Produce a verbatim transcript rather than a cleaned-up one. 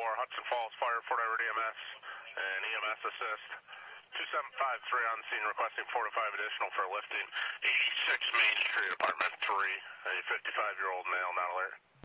Hudson Falls Fire, Fort Edward E M S, and E M S assist. two seven five three on scene requesting four to five additional for lifting. eighty-six Main Street, apartment three, a fifty-five-year-old male, not alert.